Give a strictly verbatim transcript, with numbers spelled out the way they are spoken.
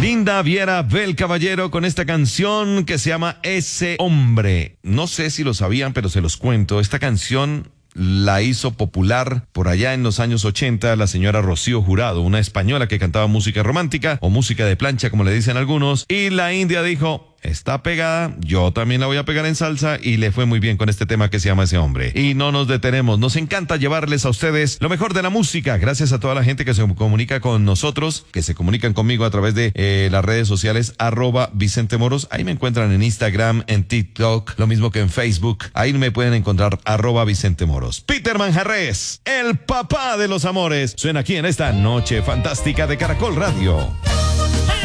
Linda Viera Bel Caballero con esta canción que se llama Ese Hombre. No sé si lo sabían, pero se los cuento. Esta canción la hizo popular por allá en los años ochenta la señora Rocío Jurado, una española que cantaba música romántica o música de plancha, como le dicen algunos, y la India dijo: está pegada, yo también la voy a pegar en salsa, y le fue muy bien con este tema que se llama Ese Hombre. Y no nos detenemos, nos encanta llevarles a ustedes lo mejor de la música. Gracias a toda la gente que se comunica con nosotros, que se comunican conmigo a través de eh, las redes sociales, arroba Vicente Moros. Ahí me encuentran en Instagram, en TikTok, lo mismo que en Facebook. Ahí me pueden encontrar, arroba Vicente Moros. Peter Manjarrés, el papá de los amores, suena aquí en esta noche fantástica de Caracol Radio.